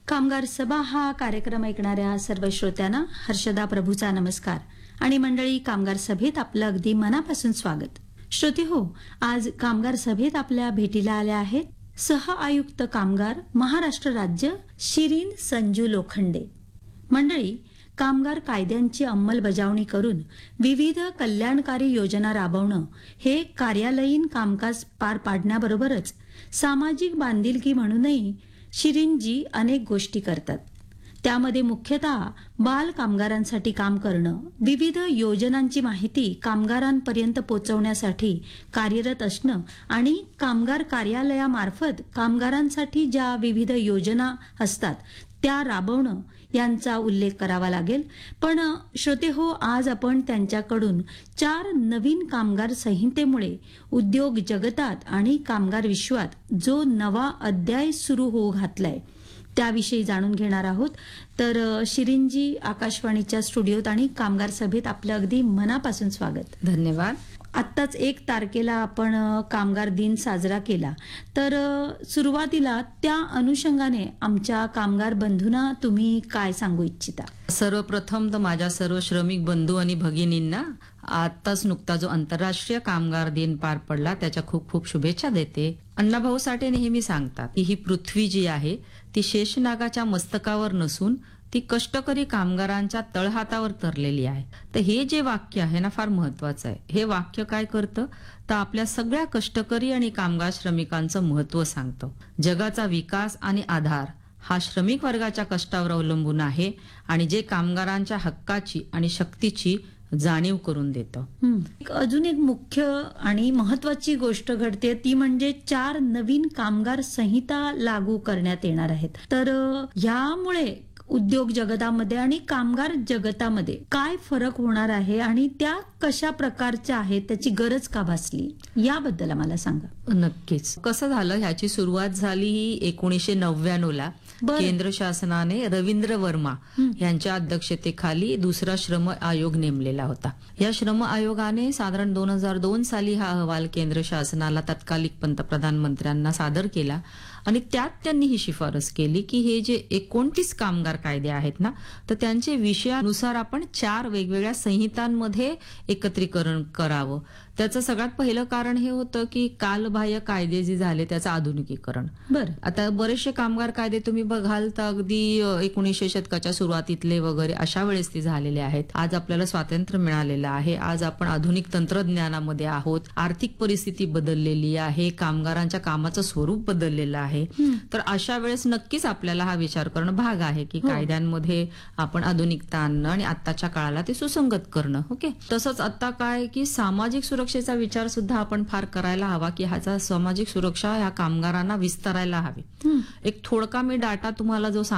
कामगार सभा हा कार्यक्रम ऐकणाऱ्या सर्व श्रोत्यांना हर्षदा प्रभूचा नमस्कार आणि मंडळी, कामगार सभेत आपलं अगदी मनापासून स्वागत. श्रोते हो, आज कामगार सभेत आपल्या भेटीला आल्या आहेत सह आयुक्त कामगार महाराष्ट्र राज्य शिरीन संजू लोखंडे. मंडळी, कामगार कायद्यांची अंमलबजावणी करून विविध कल्याणकारी योजना राबवणं हे कार्यालयीन कामकाज पार पाडण्याबरोबरच सामाजिक बांधिलकी म्हणूनही शिरीनजी अनेक गोष्टी करतात. त्यामध्ये मुख्यतः बाल कामगारांसाठी काम करणं, विविध योजनांची माहिती कामगारांपर्यंत पोहोचवण्यासाठी कार्यरत असणं आणि कामगार कार्यालयामार्फत कामगारांसाठी ज्या विविध योजना असतात त्या राबवणं यांचा उल्लेख करावा लागेल. पण श्रोते हो, आज आपण त्यांच्याकडून 4 नवीन कामगार संहितेमुळे उद्योग जगतात आणि कामगार विश्वात जो नवा अध्याय सुरू होऊ घातलाय त्याविषयी जाणून घेणार आहोत. तर शिरीनजी, आकाशवाणीच्या स्टुडिओत आणि कामगार सभेत आपलं अगदी मनापासून स्वागत. धन्यवाद. आत्ताच 1 तारखेला आपण कामगार दिन साजरा केला, तर सुरुवातीला त्या अनुषंगाने आमच्या कामगार बंधूंना तुम्ही काय सांगू इच्छिता? सर्वप्रथम तर माझ्या सर्व श्रमिक बंधू आणि भगिनींना आताच नुकता जो आंतरराष्ट्रीय कामगार दिन पार पडला त्याच्या खूप खूप शुभेच्छा देते. अण्णाभाऊ साठे नेहमी सांगतात की ही पृथ्वी जी आहे ती शेषनागाच्या मस्तकावर नसून ती कष्टकरी कामगारांच्या तळहातावर तरलेली आहे. तर हे जे वाक्य आहे ना, फार महत्वाचं आहे. हे वाक्य काय करतं तर आपल्या सगळ्या कष्टकरी आणि कामगार श्रमिकांचं महत्व सांगतं. जगाचा विकास आणि आधार हा श्रमिक वर्गाच्या कष्टावर अवलंबून आहे आणि जे कामगारांच्या हक्काची आणि शक्तीची जाणीव करून देतं. अजून एक मुख्य आणि महत्वाची गोष्ट घडते ती म्हणजे 4 नवीन कामगार संहिता लागू करण्यात येणार आहेत. तर यामुळे उद्योग जगतामध्ये आणि कामगार जगतामध्ये काय फरक होणार आहे आणि त्या कशा प्रकारच्या आहेत, त्याची गरज का भासली, याबद्दल आम्हाला सांगा. नक्कीच. कसं झालं, ह्याची सुरुवात झाली ही 1999 ला. केंद्र शासनाने रवींद्र वर्मा यांच्या अध्यक्षतेखाली दुसरा श्रम आयोग नेमलेला होता. या श्रम आयोगाने साधारण 2002 साली हा अहवाल केंद्र शासनाला तत्कालिक पंतप्रधान मंत्र्यांना सादर केला आणि त्यात त्यांनी ही शिफारस केली की हे जे 29 कामगार कायदे आहेत ना, तर त्यांचे विषयानुसार आपण 4 वेगवेगळ्या संहितांमध्ये एकत्रीकरण करावं. त्याचं सगळ्यात पहिलं कारण हे होतं की कालबाह्य कायदे जे झाले त्याचं आधुनिकीकरण. आता बरेचसे कामगार कायदे तुम्ही बघाल तर अगदी 1900 शतकाच्या सुरुवातीतले वगैरे अशा वेळेस ते झालेले आहेत. आज आपल्याला स्वातंत्र्य मिळालेलं आहे, आज आपण आधुनिक तंत्रज्ञानामध्ये आहोत, आर्थिक परिस्थिती बदललेली आहे, कामगारांच्या कामाचं स्वरूप बदललेलं आहे. तर अशा वेळेस नक्कीच आपल्याला हा विचार करणं भाग आहे की कायद्यांमध्ये आपण आधुनिकता आणणं आणि आत्ताच्या काळाला ते सुसंगत करणं. ओके. तसंच आता काय की सामाजिक सुरक्षेचा विचार सुद्धा आपण फार करायला हवा की ह्याचा सामाजिक सुरक्षा ह्या कामगारांना विस्तारायला हवी. एक थोडका मी डाटा तुम्हाला जो